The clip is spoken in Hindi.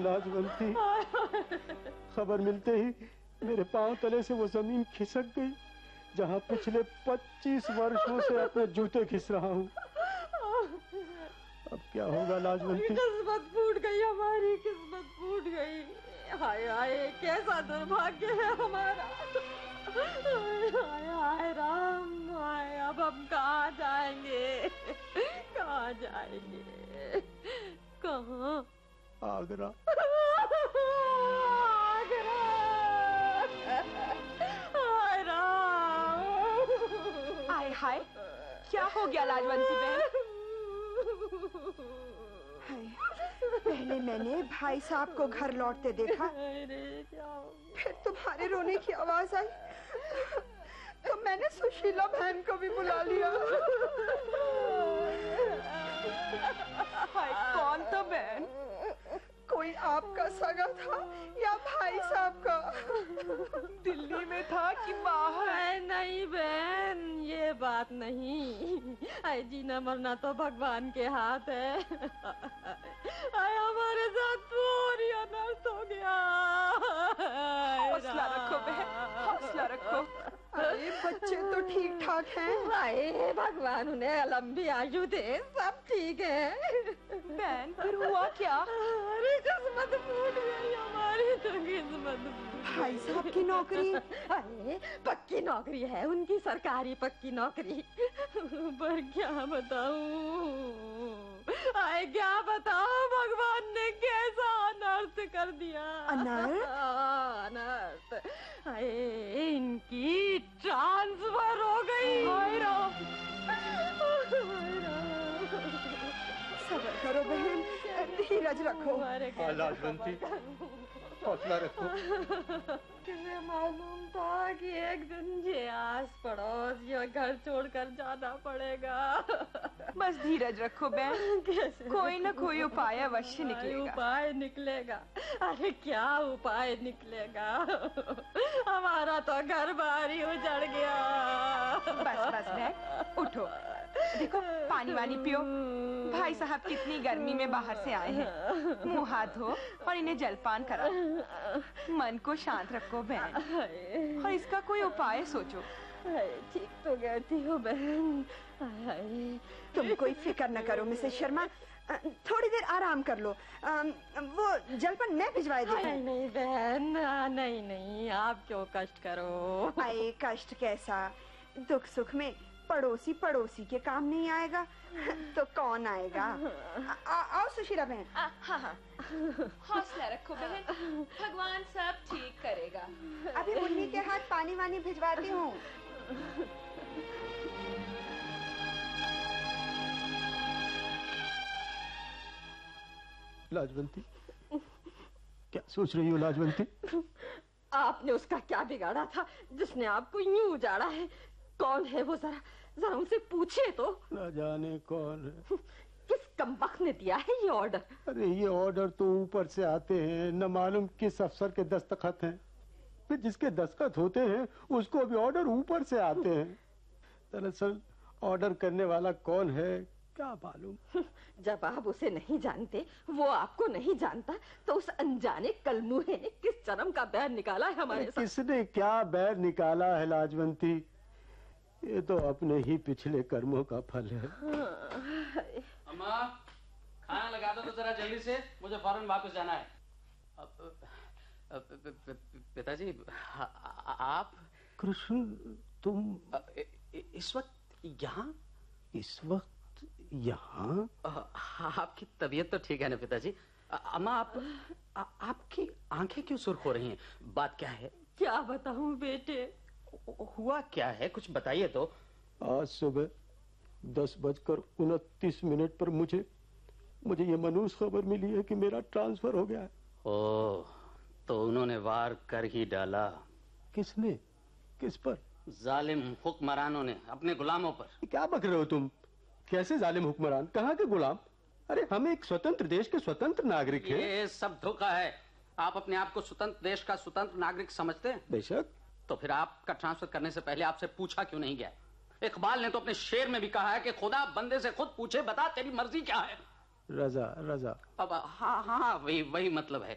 लाजवंती, खबर मिलते ही मेरे पांव तले से वो जमीन खिसक गई जहां पिछले 25 वर्षों से अपने जूते घिस रहा हूँ। अब क्या होगा लाजवंती? किस्मत फूट गई, हमारी किस्मत फूट गई। हाय हाय, कैसा दुर्भाग्य है हमारा। हाय हाय राम, हाय अब हम कहाँ जाएंगे, कहाँ जाएंगे, कहाँ? आगरा। आगरा। हाय राम। हाय हाय, क्या हो गया लाजवंती बहन? पहले मैंने भाई साहब को घर लौटते देखा, फिर तुम्हारे रोने की आवाज आई तो मैंने सुशीला बहन को भी बुला लिया। हाय, कौन था बहन? कोई आपका सगा था या भाई साहब का? दिल्ली में था कि बाहर? नहीं बहन, ये बात नहीं। आए जीना मरना तो भगवान के हाथ है। आए हमारे साथ पूरी अनर्थ हो गया। हौसला रखो बहन, हौसला रखो। अरे बच्चे तो ठीक ठाक हैं। आए भगवान उन्हें लंबी आयु दे, सब ठीक है। बहन फिर हुआ क्या? अरे किस्मत फूट गई हमारी, तो किस्मत। भाई साहब की नौकरी? अरे पक्की नौकरी है उनकी, सरकारी पक्की नौकरी। पर क्या बताऊं, आए क्या बताऊं, भगवान ने कैसा अनर्थ कर दिया। अनर्थ? अनर्थ। आए इनकी ट्रांसफर हो गई। हाय राम। सब्र करो बहन, धीरज रखो। लाजवंती, हौसला रखो। किसे मालूम था कि एक दिन ये आस पड़ोस ये घर छोड़कर जाना पड़ेगा। बस धीरज रखो बहन, कोई न कोई उपाय अवश्य निकलेगा। उपाय निकलेगा? अरे क्या उपाय निकलेगा, हमारा तो घर बार ही उजड़ गया। बस बस बहन, उठो, देखो पानी वानी पियो। भाई साहब कितनी गर्मी में बाहर से आए हैं, मुंह हाथ धो और इन्हें जलपान कराओ। मन को शांत रखो बहन, और इसका कोई उपाय सोचो। ठीक तो कहती हो बहन। तुम कोई फिक्र न करो मिसेस शर्मा, थोड़ी देर आराम कर लो। वो जलपान मैं भिजवा देती हूँ। नहीं बहन, नहीं नहीं, आप क्यों कष्ट करो। आए कष्ट कैसा, दुख सुख में पड़ोसी पड़ोसी के काम नहीं आएगा तो कौन आएगा। आओ सुशीला बहन। हाँ हाँ, हौसला रखो बहन, भगवान सब ठीक करेगा। अभी मुन्नी के हाथ पानी वानी भिजवाती हूँ। लाजवंती, क्या सोच रही हो लाजवंती? आपने उसका क्या बिगाड़ा था जिसने आपको यूं उजाड़ा है? कौन है वो, जरा जरा उनसे पूछिए तो। न जाने कौन है। किस कमबख्त ने दिया है ये ऑर्डर? अरे ये ऑर्डर तो ऊपर से आते हैं, न मालूम किस अफसर के दस्तखत हैं, फिर जिसके दस्तखत होते हैं उसको भी ऑर्डर ऊपर से आते हैं। दरअसल ऑर्डर करने वाला कौन है क्या मालूम। जब आप उसे नहीं जानते, वो आपको नहीं जानता, तो उस अनजाने कलमुहे ने किस जन्म का बैर निकाला है हमारे साथ? किसने क्या बैर निकाला है लाजवंती, ये तो अपने ही पिछले कर्मों का फल है। अम्मा खाना लगा दो तो जरा जल्दी से, मुझे फौरन वापस जाना है। पिताजी आप? कृष्ण तुम इस वक्त यहाँ? इस वक्त यहाँ? आपकी तबीयत तो ठीक है ना पिताजी? अम्मा आपकी आंखें क्यों सुर्ख हो रही हैं, बात क्या है? क्या बताऊं बेटे, हुआ क्या है, कुछ बताइए तो। आज सुबह 10:29 पर मुझे ये मनूस खबर मिली है कि मेरा ट्रांसफर हो गया है। ओह, तो उन्होंने वार कर ही डाला। किसने? किस पर? जालिम हुक्मरानों ने अपने गुलामों पर। क्या बक रहे हो तुम? कैसे जालिम हुक्मरान, कहाँ के गुलाम? अरे हम एक स्वतंत्र देश के स्वतंत्र नागरिक हैं। ये सब धोखा है। आप अपने आप को स्वतंत्र देश का स्वतंत्र नागरिक समझते हैं? बेशक। तो फिर आपका ट्रांसफर करने से पहले आपसे पूछा क्यों नहीं गया? इकबाल ने तो अपने शेर में भी कहा है कि खुदा बंदे से खुद पूछे, बता तेरी मर्जी क्या है। रजा रजा। अब हाँ, वही मतलब है।